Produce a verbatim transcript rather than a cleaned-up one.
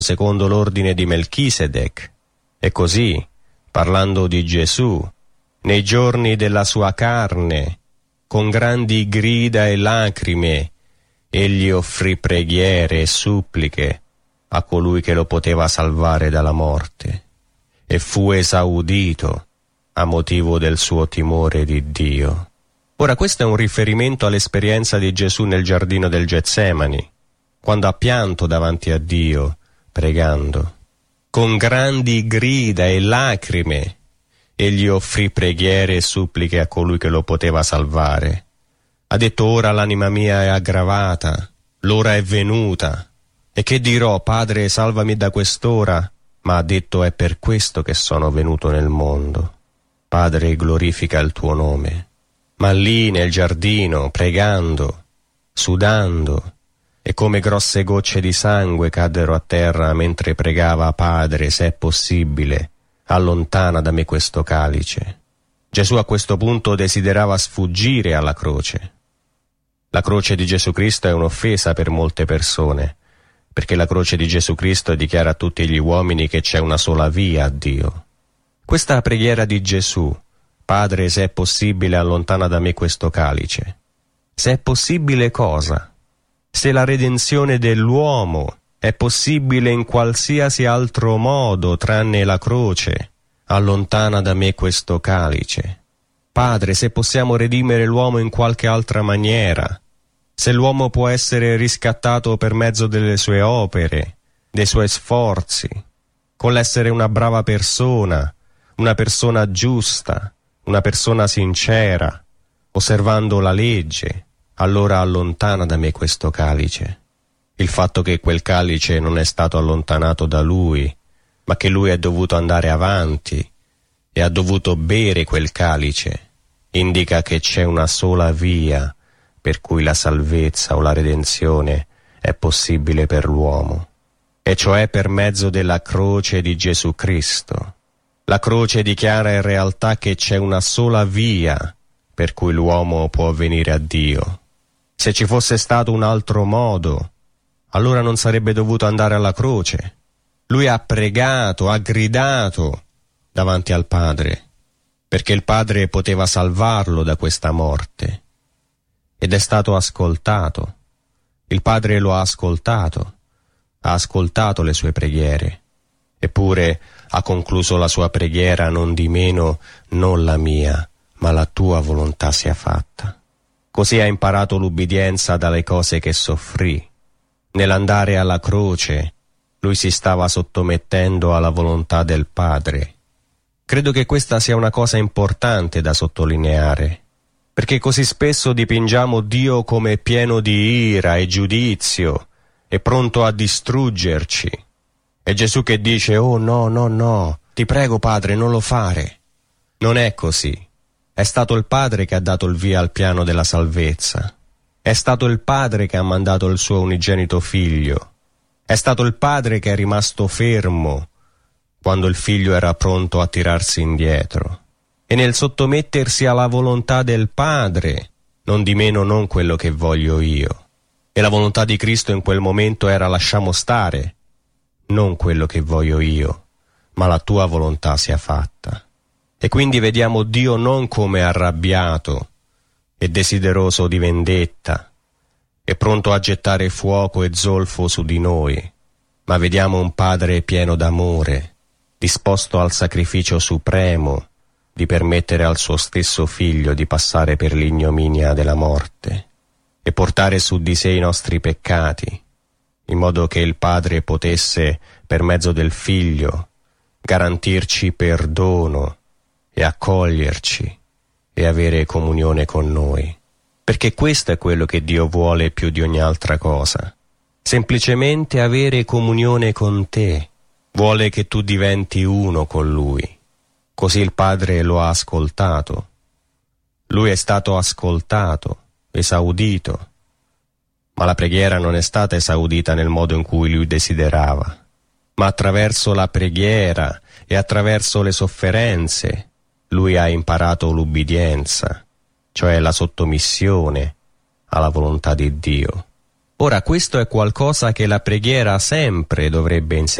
secondo l'ordine di Melchisedec. E così, parlando di Gesù, nei giorni della sua carne, con grandi grida e lacrime, egli offrì preghiere e suppliche a colui che lo poteva salvare dalla morte, e fu esaudito a motivo del suo timore di Dio. Ora, questo è un riferimento all'esperienza di Gesù nel giardino del Getsemani, quando ha pianto davanti a Dio, pregando. Con grandi grida e lacrime, egli offrì preghiere e suppliche a colui che lo poteva salvare. Ha detto: ora l'anima mia è aggravata, l'ora è venuta. E che dirò? Padre, salvami da quest'ora. Ma ha detto: è per questo che sono venuto nel mondo. Padre, glorifica il tuo nome. Ma lì nel giardino, pregando, sudando, e come grosse gocce di sangue caddero a terra mentre pregava: Padre, se è possibile, allontana da me questo calice. Gesù a questo punto desiderava sfuggire alla croce. La croce di Gesù Cristo è un'offesa per molte persone, perché la croce di Gesù Cristo dichiara a tutti gli uomini che c'è una sola via a Dio. Questa preghiera di Gesù: Padre, se è possibile, allontana da me questo calice. Se è possibile cosa? Se la redenzione dell'uomo è possibile in qualsiasi altro modo tranne la croce, allontana da me questo calice. Padre, se possiamo redimere l'uomo in qualche altra maniera, se l'uomo può essere riscattato per mezzo delle sue opere, dei suoi sforzi, con l'essere una brava persona, una persona giusta, una persona sincera, osservando la legge, allora allontana da me questo calice. Il fatto che quel calice non è stato allontanato da lui, ma che lui è dovuto andare avanti e ha dovuto bere quel calice, indica che c'è una sola via per cui la salvezza o la redenzione è possibile per l'uomo, e cioè per mezzo della croce di Gesù Cristo. La croce dichiara in realtà che c'è una sola via per cui l'uomo può venire a Dio. Se ci fosse stato un altro modo, allora non sarebbe dovuto andare alla croce. Lui ha pregato, ha gridato davanti al Padre, perché il Padre poteva salvarlo da questa morte. Ed è stato ascoltato. Il Padre lo ha ascoltato, ha ascoltato le sue preghiere. Eppure ha concluso la sua preghiera: non di meno, non la mia, ma la tua volontà sia fatta. Così ha imparato l'ubbidienza dalle cose che soffrì. Nell'andare alla croce, lui si stava sottomettendo alla volontà del Padre. Credo che questa sia una cosa importante da sottolineare, perché così spesso dipingiamo Dio come pieno di ira e giudizio e pronto a distruggerci. È Gesù che dice: oh no, no, no, ti prego Padre, non lo fare. Non è così. È stato il Padre che ha dato il via al piano della salvezza. È stato il Padre che ha mandato il suo unigenito Figlio. È stato il Padre che è rimasto fermo quando il Figlio era pronto a tirarsi indietro. E nel sottomettersi alla volontà del Padre, non di meno non quello che voglio io. E la volontà di Cristo in quel momento era: lasciamo stare, non quello che voglio io, ma la tua volontà sia fatta. E quindi vediamo Dio non come arrabbiato e desideroso di vendetta e pronto a gettare fuoco e zolfo su di noi, ma vediamo un Padre pieno d'amore, disposto al sacrificio supremo di permettere al suo stesso Figlio di passare per l'ignominia della morte e portare su di sé i nostri peccati, in modo che il Padre potesse, per mezzo del Figlio, garantirci perdono e accoglierci e avere comunione con noi. Perché questo è quello che Dio vuole più di ogni altra cosa. Semplicemente avere comunione con te. Vuole che tu diventi uno con Lui. Così il Padre lo ha ascoltato. Lui è stato ascoltato, esaudito. Ma la preghiera non è stata esaudita nel modo in cui Lui desiderava, ma attraverso la preghiera e attraverso le sofferenze Lui ha imparato l'ubbidienza, cioè la sottomissione alla volontà di Dio. Ora questo è qualcosa che la preghiera sempre dovrebbe insegnare.